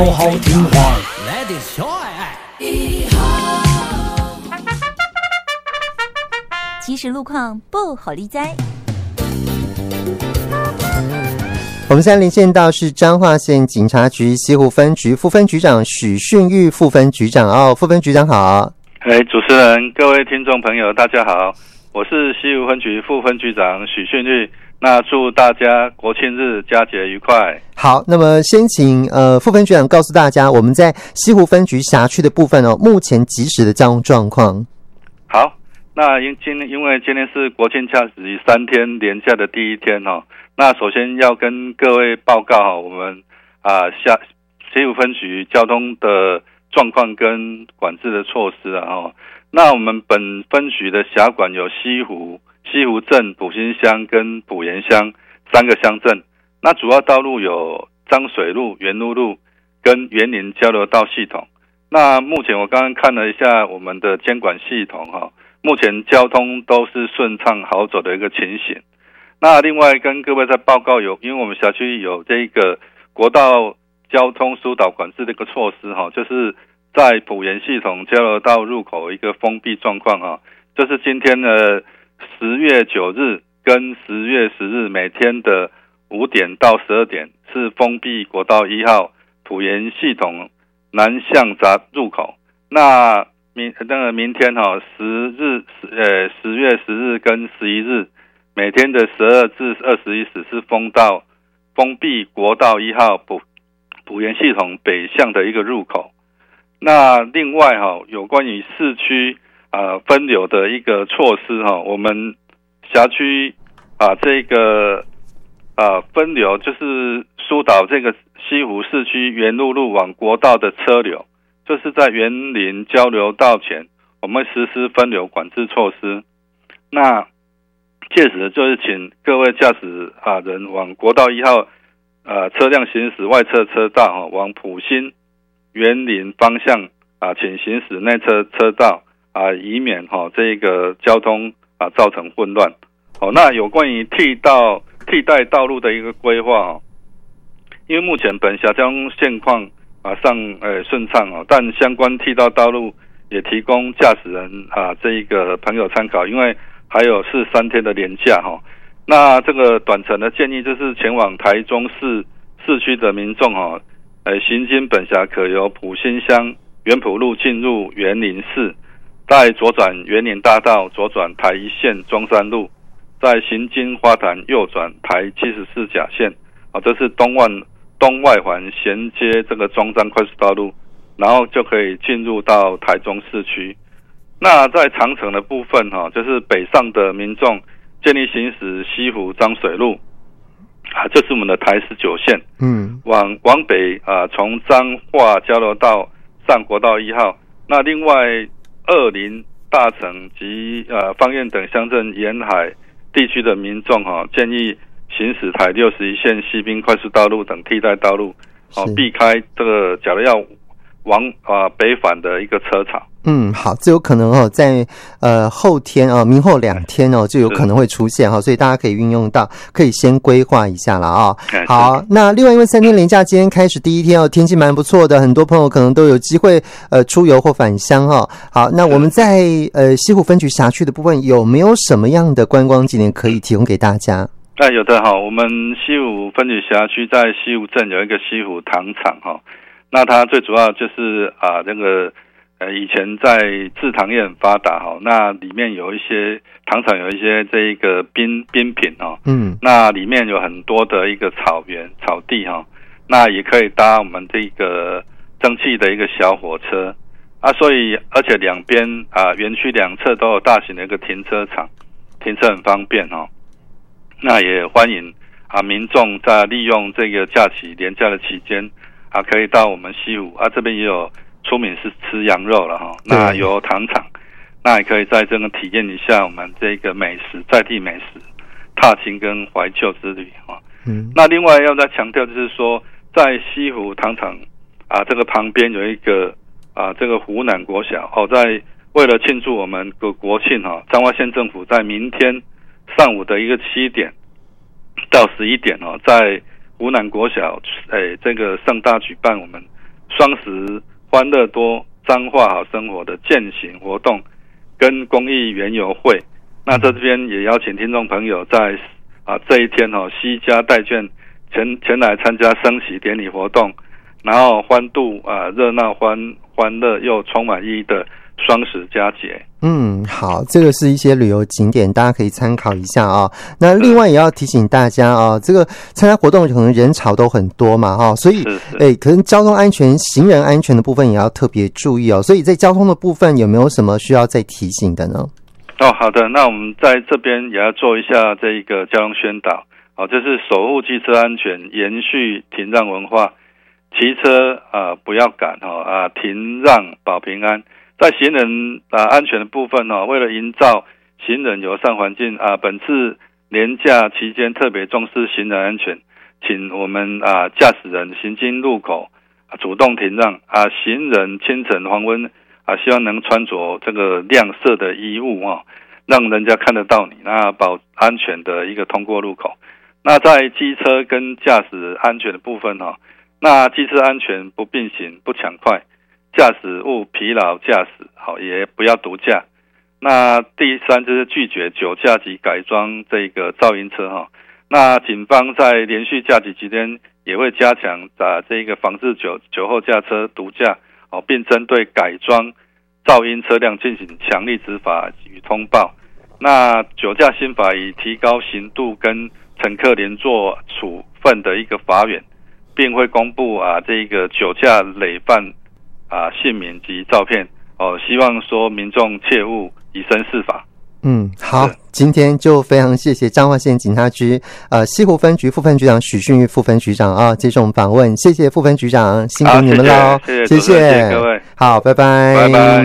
好听话来点小爱。 即时路况不好理哉。 我们现在连线到是彰化县警察局西湖分局副分局长许训玉副分局长副分局长好。 主持人各位听众朋友大家好，我是西湖分局副分局长许训玉，那祝大家国庆日佳节愉快。 好，那么先请副分局长告诉大家我们在西湖分局辖区的部分目前即时的交通状况。 好，那因为今天是国庆假期3天连假的第一天那首先要跟各位报告我们西湖分局交通的状况跟管制的措施那我们本分局的辖管有西湖镇、埔心乡跟埔盐乡3个乡镇。那主要道路有漳水路、元路路跟园林交流道系统。那目前我刚刚看了一下我们的监管系统目前交通都是顺畅好走的一个情形。那另外跟各位再报告因为我们辖区有这个国道交通疏导管制的一个措施就是在埔盐系统交流道入口一个封闭状况就是今天的10月9日跟10月10日每天的5点到12点是封闭国道1号埔盐系统南向匝入口。那明天10月10日跟11日每天的12至21时是封闭国道1号埔盐系统北向的一个入口。那另外有关于市区分流的一个措施我们辖区这个分流就是疏导这个西湖市区原路路往国道的车流，就是在园林交流道前我们实施分流管制措施。那届时就是请各位驾驶人往国道1号车辆行驶外侧车道往埔心园林方向请行驶内侧车道以免这个交通造成混乱。那有关于替代道路的一个规划因为目前本辖交通现况顺畅但相关替代道路也提供驾驶人这一个朋友参考，因为还有是3天的连假那这个短程的建议就是前往台中市区的民众行经本辖可由埔心乡元埔路进入园林市，再左转园林大道，左转台一线中山路，再行经花坛右转台74甲线这是东外环衔接这个中山快速道路，然后就可以进入到台中市区。那在长程的部分就是北上的民众建议行驶西湖漳水路这是我们的台19线往北从彰化交流道上国道1号。那另外20大城及芳苑等乡镇沿海地区的民众建议行驶台61线西滨快速道路等替代道路避开这个假如要往北返的一个车潮。 好，这有可能在后天明后2天就有可能会出现所以大家可以运用到，可以先规划一下了好，那另外因为3天连假今天开始第一天天气蛮不错的，很多朋友可能都有机会出游或返乡好，那我们在西湖分局辖区的部分有没有什么样的观光景点可以提供给大家？ 有的我们西湖分局辖区在西湖镇有一个西湖糖厂那它最主要就是这个以前在制糖业很发达那里面有一些糖厂有一些这个冰品那里面有很多的一个草原草地那也可以搭我们这个蒸汽的一个小火车所以而且两边园区两侧都有大型的一个停车场，停车很方便那也欢迎民众在利用这个假期连假的期间可以到我们西湖这边也有出名是吃羊肉了那有糖厂，那也可以在这个体验一下我们这个美食在地美食踏青跟怀旧之旅那另外要再强调就是说在西湖糖厂这个旁边有一个这个湖南国小在为了庆祝我们的国庆彰化县政府在明天上午的一个7点到11点在湖南国小这个盛大举办我们双十欢乐多彰化好生活的健行活动跟公益园游会。那这边也邀请听众朋友在这一天携家带眷前来参加升旗典礼活动，然后欢度热闹欢乐又充满意义的双十佳节。 好，这个是一些旅游景点，大家可以参考一下啊。那另外也要提醒大家啊，这个参加活动可能人潮都很多嘛，所以可能交通安全、行人安全的部分也要特别注意哦。所以在交通的部分有没有什么需要再提醒的呢？ 好的，那我们在这边也要做一下这一个交通宣导。就是守护汽车安全，延续停让文化，骑车不要赶停让保平安。在行人安全的部分为了营造行人友善环境本次连假期间特别重视行人安全，请我们驾驶人行经路口主动停让行人清晨黄昏希望能穿着这个亮色的衣物让人家看得到你，那保安全的一个通过路口。那在机车跟驾驶安全的部分那机车安全不并行不抢快，驾驶勿疲劳驾驶也不要毒驾。那第三就是拒绝酒驾及改装这个噪音车那警方在连续假期期间也会加强这个防治酒后驾车毒驾并针对改装噪音车辆进行强力执法与通报。那酒驾新法已提高刑度跟乘客连坐处分的一个法源，并会公布这个酒驾累犯姓名及照片希望说民众切勿以身试法。 好，今天就非常谢谢彰化县警察局西湖分局副分局长许训育副分局长接受我们访问，谢谢副分局长，辛苦你们喽， 谢谢各位， 好，拜拜， 拜拜。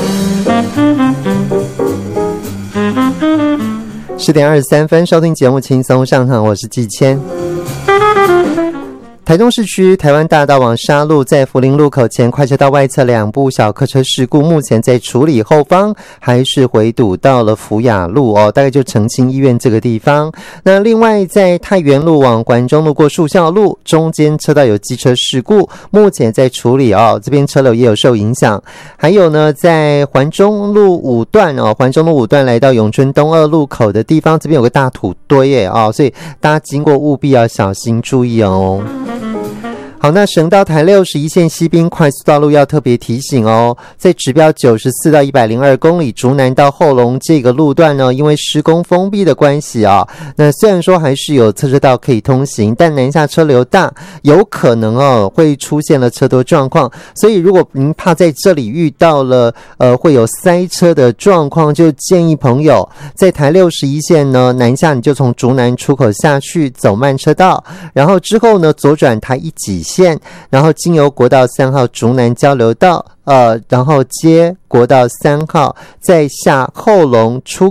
10点23分，收听节目轻松上场，我是季谦。台中市区台湾大道往沙路在福林路口前快车道外侧2部小客车事故，目前在处理，后方还是回堵到了福雅路大概就澄清医院这个地方。那另外在太原路往环中路过树校路中间车道有机车事故，目前在处理这边车流也有受影响。还有呢，在环中路5段环中路5段来到永春东2路口的地方，这边有个大土堆所以大家经过务必要小心注意哦。好，那省道台61线西滨快速道路要特别提醒在指标94到102公里竹南到后龙这个路段呢，因为施工封闭的关系那虽然说还是有侧车道可以通行，但南下车流大，有可能会出现了车多状况，所以如果您怕在这里遇到了会有塞车的状况，就建议朋友在台61线呢南下，你就从竹南出口下去走慢车道，然后之后呢左转台1几线，然后经由国道3号竹南交流道然后接国道3号，再下后龙出